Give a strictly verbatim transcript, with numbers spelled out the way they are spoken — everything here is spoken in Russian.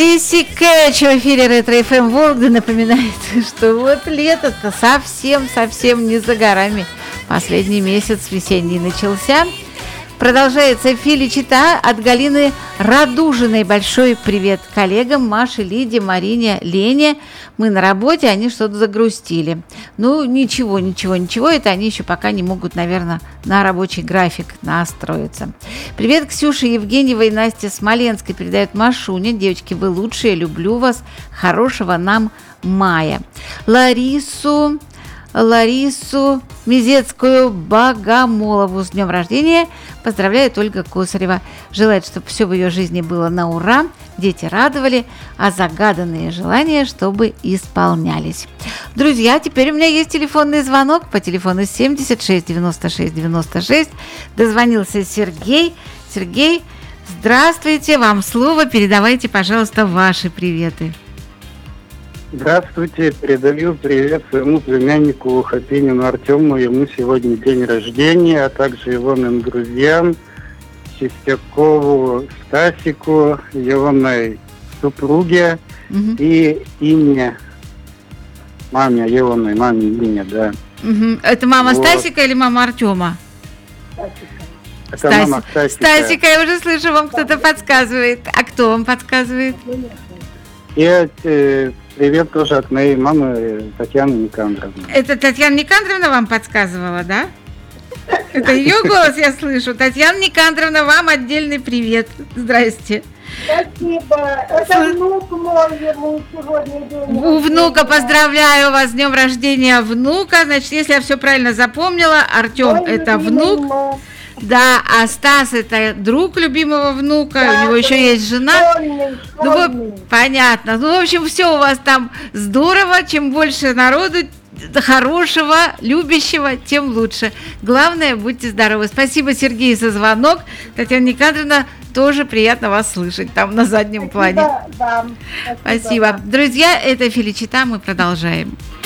Сиси Кэтч в эфире Ретро эф эм Вологда напоминает, что вот лето-то совсем-совсем не за горами. Последний месяц весенний начался. Продолжается Филичита от Галины Радужиной. Большой привет коллегам Маше, Лиде, Марине, Лене. Мы на работе, они что-то загрустили. Ну, ничего, ничего, ничего. Это они еще пока не могут, наверное, на рабочий график настроиться. Привет Ксюше Евгеньевой и Насте Смоленской. Передает Машуня. Девочки, вы лучшие, люблю вас. Хорошего нам мая. Ларису... Ларису Мизецкую Богомолову с днем рождения поздравляет Ольга Косарева. Желает, чтобы все в ее жизни было на ура, дети радовали, а загаданные желания, чтобы исполнялись. Друзья, теперь у меня есть телефонный звонок по телефону семьдесят шесть девяносто шесть девяносто шесть. Дозвонился Сергей. Сергей, здравствуйте, вам слово. Передавайте, пожалуйста, ваши приветы. Здравствуйте, передаю привет своему племяннику Хапинину Артему. Ему сегодня день рождения, а также егоным друзьям, Чистякову Стасику, егоной супруге угу. и Ине, маме, егоной маме Ине, да. Угу. Это мама вот. Стасика или мама Артема? Это Стаси... мама Стасика. Стасика, я уже слышу, вам кто-то подсказывает. А кто вам подсказывает? Я э, привет тоже от моей мамы Татьяны Никандровны. Это Татьяна Никандровна вам подсказывала, да? Это ее голос я слышу. Татьяна Никандровна, вам отдельный привет. Здрасте. Спасибо. Это внук мой, ему сегодня день. У внука поздравляю вас с днем рождения внука. Значит, если я все правильно запомнила, Артем это внук. Мама. Да, а Стас это друг любимого внука, да, у него еще есть жена. Школьный, школьный. Ну, понятно. Ну, в общем, все у вас там здорово. Чем больше народу хорошего, любящего, тем лучше. Главное, будьте здоровы. Спасибо, Сергей, за звонок. Татьяна Никандровна, тоже приятно вас слышать там на заднем плане. Да, да. Спасибо. Спасибо. Друзья, это Филичита, мы продолжаем.